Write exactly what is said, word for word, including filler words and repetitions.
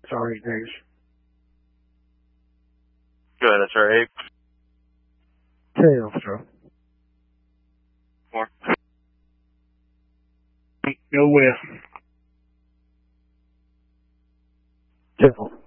S R eight days. Good, S R eight. Tails, sir. More. Go west. Tails.